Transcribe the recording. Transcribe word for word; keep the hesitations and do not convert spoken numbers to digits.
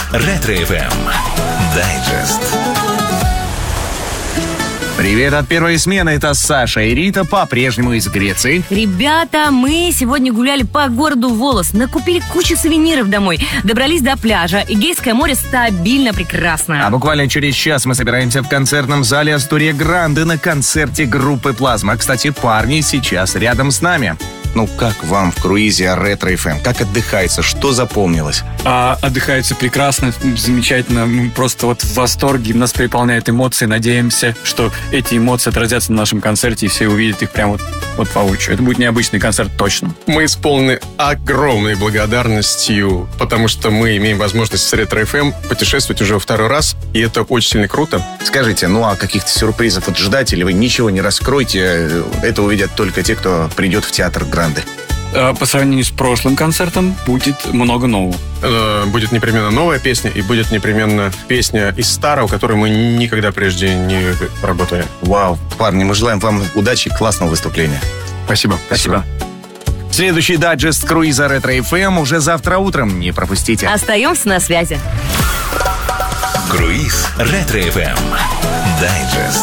Ретро эф эм Дайджест. Привет от первой смены, это Саша и Рита, по-прежнему из Греции. Ребята, мы сегодня гуляли по городу Волос, накупили кучу сувениров домой, добрались до пляжа. Эгейское море стабильно прекрасно. А буквально через час мы собираемся в концертном зале Астория Гранде на концерте группы Плазма. Кстати, парни сейчас рядом с нами. Ну, как вам в круизе Ретро эф эм? Как отдыхается? Что запомнилось? А, отдыхается прекрасно, замечательно. Мы просто вот в восторге. Нас переполняют эмоции. Надеемся, что эти эмоции отразятся на нашем концерте, и все увидят их прямо вот, вот воочию. Это будет необычный концерт точно. Мы исполнены огромной благодарностью, потому что мы имеем возможность с Ретро эф эм путешествовать уже во второй раз, и это очень сильно круто. Скажите, ну а каких-то сюрпризов вот ждать, или вы ничего не раскроете? Это увидят только те, кто придет в театр Гранде. По сравнению с прошлым концертом будет много нового. Будет непременно новая песня, и будет непременно песня из старого, которую мы никогда прежде не работали. Вау, парни, мы желаем вам удачи и классного выступления. Спасибо. Спасибо. Следующий дайджест круиза Ретро эф эм уже завтра утром. Не пропустите. Остаемся на связи. Круиз Ретро эф эм Дайджест.